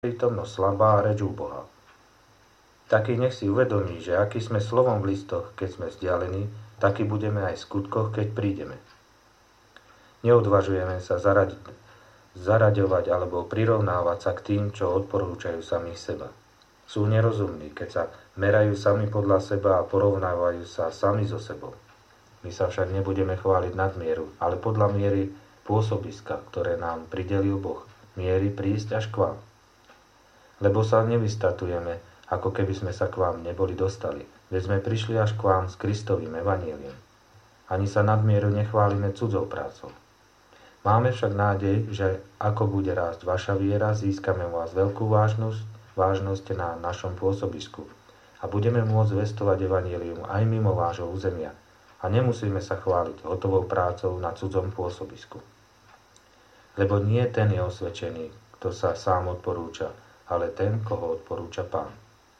prítomnosť slabá a reč úbohá. Taký nech si uvedomí, že aký sme slovom v listoch, keď sme vzdialení, taký budeme aj v skutkoch, keď prídeme. Neodvažujeme sa zaraďovať alebo prirovnávať sa k tým, čo odporúčajú samých seba. Sú nerozumní, keď sa merajú sami podľa seba a porovnávajú sa sami so sebou. My sa však nebudeme chváliť nadmieru, ale podľa miery pôsobiska, ktoré nám pridelil Boh, miery prísť až k vám. Lebo sa nevystatujeme, ako keby sme sa k vám neboli dostali, veď sme prišli až k vám s Kristovým evanjeliom. Ani sa nadmieru nechválime cudzou prácou. Máme však nádej, že ako bude rásť vaša viera, získame u vás veľkú vážnosť na našom pôsobisku a budeme môcť zvestovať evanjelium aj mimo vášho územia a nemusíme sa chváliť hotovou prácou na cudzom pôsobisku. Lebo nie ten je osvedčený, kto sa sám odporúča, ale ten, koho odporúča Pán.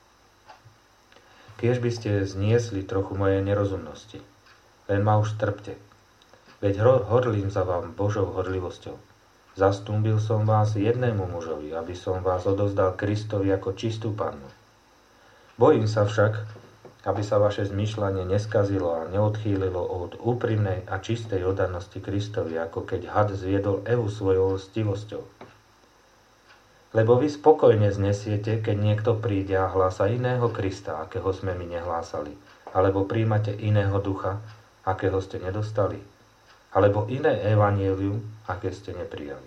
Kiež by ste zniesli trochu mojej nerozumnosti, len ma už trpte. Veď horlím za vám Božou horlivosťou. Zastúbil som vás jednému mužovi, aby som vás odovzdal Kristovi ako čistú pannu. Bojím sa však, aby sa vaše zmýšľanie neskazilo a neodchýlilo od úprimnej a čistej oddanosti Kristovi, ako keď had zviedol Evu svojou lstivosťou. Lebo vy spokojne znesiete, keď niekto príde a hlása iného Krista, akého sme my nehlásali, alebo príjmate iného ducha, akého ste nedostali, alebo iné evanjelium, aké ste neprijali.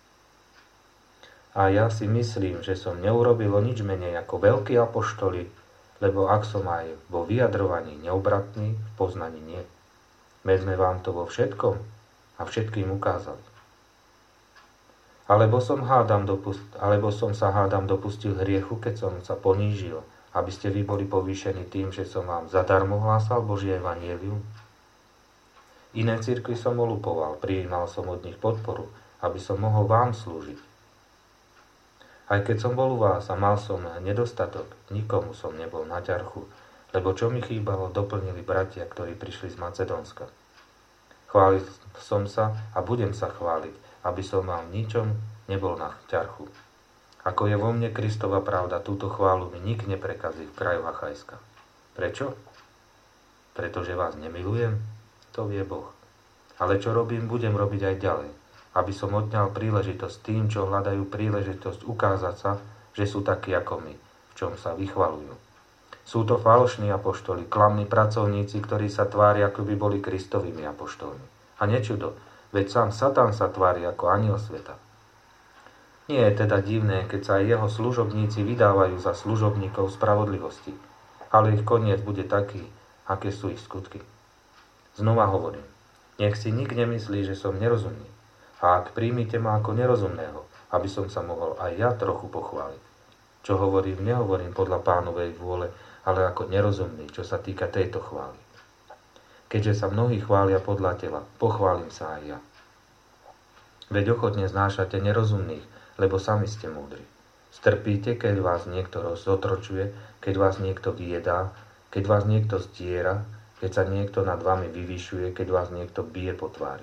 A ja si myslím, že som neurobilo nič menej ako veľkí apoštoli, lebo ak som aj vo vyjadrovaní neobratný, v poznaní nie. My sme vám to vo všetkom a všetkým ukázali. Alebo som sa hádam dopustil hriechu, keď som sa ponížil, aby ste vy boli povýšení tým, že som vám zadarmo hlásal Božie evanjelium. Iné cirkvi som olupoval, prijímal som od nich podporu, aby som mohol vám slúžiť. Aj keď som bol u vás a mal som nedostatok, nikomu som nebol na ťarchu, lebo čo mi chýbalo, doplnili bratia, ktorí prišli z Macedónska. Chválil som sa a budem sa chváliť, aby som vám ničom nebol na ťarchu. Ako je vo mne Kristova pravda, túto chválu mi nik neprekazí v kraju Achajska. Prečo? Pretože vás nemilujem? To vie Boh. Ale čo robím, budem robiť aj ďalej, aby som odňal príležitosť tým, čo hľadajú príležitosť ukázať sa, že sú takí ako my, v čom sa vychvalujú. Sú to falošní apoštoli, klamní pracovníci, ktorí sa tvária, ako by boli Kristovými apoštolmi. A nečudo, veď sám Satan sa tvári ako anjel sveta. Nie je teda divné, keď sa aj jeho služobníci vydávajú za služobníkov spravodlivosti, ale ich koniec bude taký, aké sú ich skutky. Znova hovorím, nech si nik nemyslí, že som nerozumný. A ak príjmite ma ako nerozumného, aby som sa mohol aj ja trochu pochváliť. Čo hovorím, nehovorím podľa Pánovej vôle, ale ako nerozumný, čo sa týka tejto chvály. Keďže sa mnohí chvália podľa tela, pochválim sa aj ja. Veď ochotne znášate nerozumných, lebo sami ste múdri. Strpíte, keď vás niekto zotročuje, keď vás niekto vyjedá, keď vás niekto zdiera, keď sa niekto nad vami vyvyšuje, keď vás niekto bije po tvári.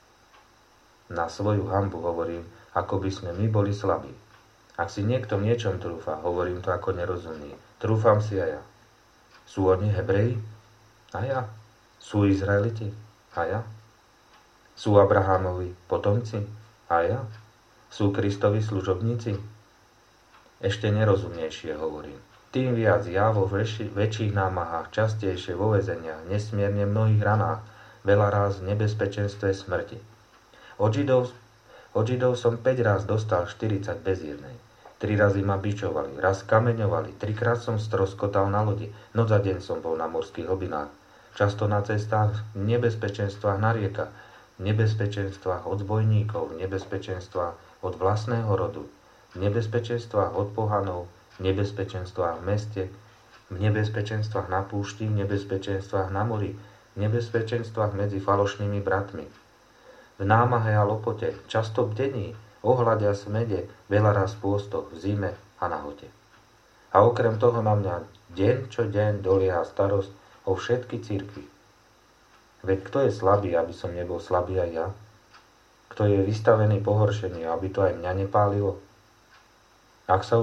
Na svoju hanbu hovorím, ako by sme my boli slabí. Ak si niekto v niečom trúfa, hovorím to ako nerozumný. Trúfam si aj ja. Sú oni Hebreji? A ja. Sú Izraeliti? A ja. Sú Abrahámovi potomci? A ja. Sú Kristovi služobníci? Ešte nerozumnejšie hovorím. Tým viac ja vo väčších námahách, častejšie vo väzeniach, nesmierne mnohých ranách, veľa ráz v nebezpečenstve smrti. Od Židov som 5 raz dostal 40 bez jednej. 3 razy ma bičovali, raz kameňovali, 3-krát som stroskotal na lodi, noc a deň som bol na morských hlbinách. Často na cestách, v nebezpečenstvách na riekach, v nebezpečenstvách od zbojníkov, v nebezpečenstvách od vlastného rodu, v nebezpečenstvách od pohanov, v nebezpečenstvách v meste, v nebezpečenstvách na púšti, v nebezpečenstvách na mori, v nebezpečenstvách medzi falošnými bratmi. V námahe a lopote, často bdení, ohľade a smede, veľa raz pôstoch, v zime a nahote. A okrem toho na mňa deň čo deň dolieha starosť o všetky cirkvi. Veď kto je slabý, aby som nebol slabý aj ja? Kto je vystavený pohoršeniu, aby to aj mňa nepálilo? Ak sa